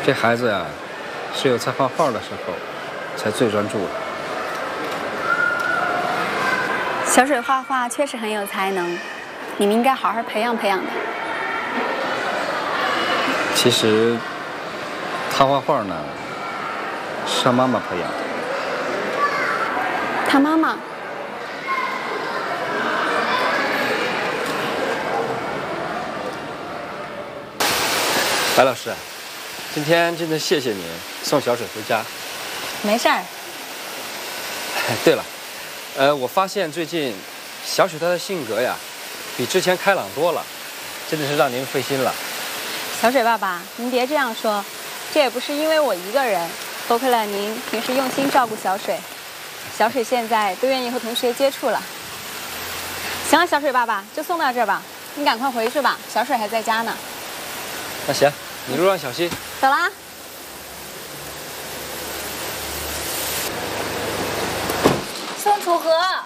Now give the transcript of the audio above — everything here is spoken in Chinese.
这孩子呀，只有在画画的时候才最专注的。 小水画画确实很有才能，你们应该好好培养培养的。 其实，他画画呢，是他妈妈培养的。 他妈妈？ 白老师，今天真的谢谢您送小水回家。 没事儿。 对了，我发现最近小水她的性格呀，比之前开朗多了，真的是让您费心了。 小水爸爸，您别这样说，这也不是因为我一个人，多亏了您平时用心照顾小水，小水现在都愿意和同学接触了。行了，小水爸爸，就送到这儿吧，你赶快回去吧，小水还在家呢。 那行，你路上小心。 走了啊。 宋楚河。